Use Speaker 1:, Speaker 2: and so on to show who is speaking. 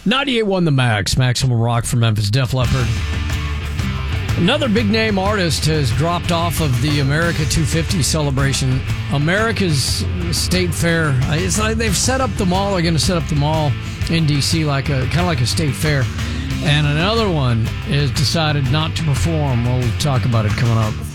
Speaker 1: 98.1 The Max, Maximum Rock from Memphis, Def Leppard. Another big-name artist has dropped off of the America 250 celebration. America's State Fair. It's like they've set up the mall. They're going to set up the mall in D.C. kind of like a state fair. And another one has decided not to perform. We'll talk about it coming up.